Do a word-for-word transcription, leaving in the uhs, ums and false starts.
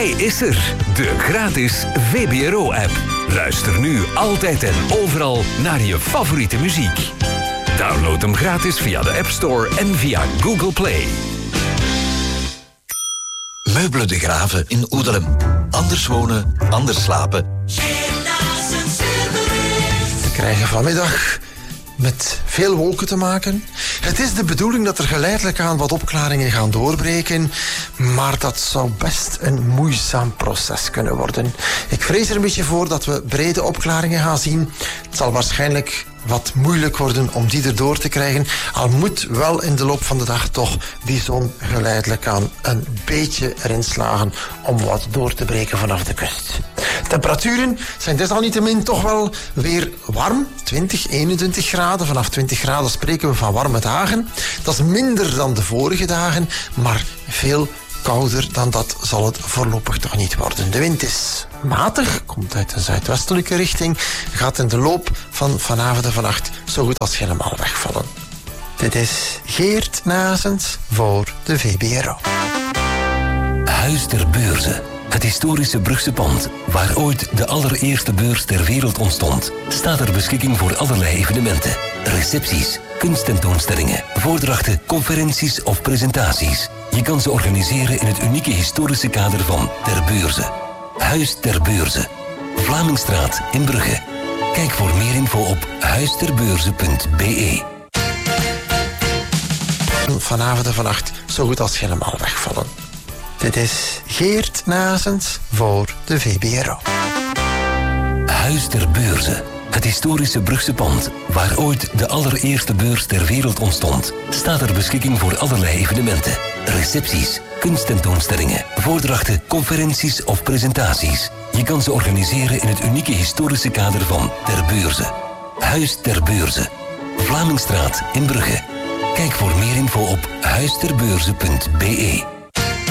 Hij is er, de gratis V B R O-app. Luister nu altijd en overal naar je favoriete muziek. Download hem gratis via de App Store en via Google Play. Meubelen de Graven in Oedelem. Anders wonen, anders slapen. We krijgen vanmiddag met veel wolken te maken. Het is de bedoeling dat er geleidelijk aan wat opklaringen gaan doorbreken, maar dat zou best een moeizaam proces kunnen worden. Ik vrees er een beetje voor dat we brede opklaringen gaan zien. Het zal waarschijnlijk wat moeilijk worden om die erdoor te krijgen. Al moet wel in de loop van de dag toch die zon geleidelijk aan een beetje erin slagen om wat door te breken vanaf de kust. Temperaturen zijn desalniettemin toch wel weer warm. twintig, eenentwintig graden. Vanaf twintig graden spreken we van warme dagen. Dat is minder dan de vorige dagen, maar veel kouder dan dat zal het voorlopig toch niet worden. De wind is matig, komt uit een zuidwestelijke richting, gaat in de loop van vanavond en vannacht zo goed als helemaal wegvallen. Dit is Geert Nazens voor de V B R O. Huis ter Beurze. Het historische Brugse pand, waar ooit de allereerste beurs ter wereld ontstond, staat ter beschikking voor allerlei evenementen, recepties, kunsttentoonstellingen, voordrachten, conferenties of presentaties. Je kan ze organiseren in het unieke historische kader van Ter Beurze. Huis ter Beurze. Vlamingstraat in Brugge. Kijk voor meer info op huisterbeurze punt b e. Vanavond en vannacht zo goed als helemaal wegvallen. Dit is Geert Nazens voor de V B R O. Huis ter Beurze. Het historische Brugse pand, waar ooit de allereerste beurs ter wereld ontstond, staat ter beschikking voor allerlei evenementen, recepties, kunsttentoonstellingen, voordrachten, conferenties of presentaties. Je kan ze organiseren in het unieke historische kader van Ter Beurze. Huis ter Beurze. Vlamingstraat in Brugge. Kijk voor meer info op huisterbeurze punt b e.